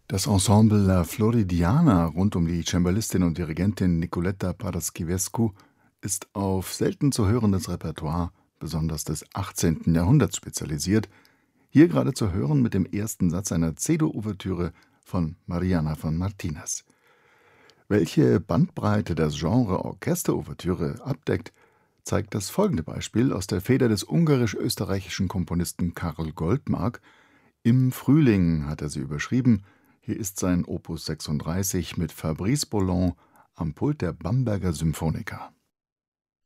Das Ensemble La Floridiana rund um die Cembalistin und Dirigentin Nicoletta Paraschivescu ist auf selten zu hörendes Repertoire, besonders des 18. Jahrhunderts, spezialisiert. Hier gerade zu hören mit dem ersten Satz einer Cedo-Ouvertüre von Mariana von Martinez. Welche Bandbreite das Genre Orchesterouvertüre abdeckt, zeigt das folgende Beispiel aus der Feder des ungarisch-österreichischen Komponisten Karl Goldmark. Im Frühling hat er sie überschrieben. Hier ist sein Opus 36 mit Fabrice Boland am Pult der Bamberger Symphoniker.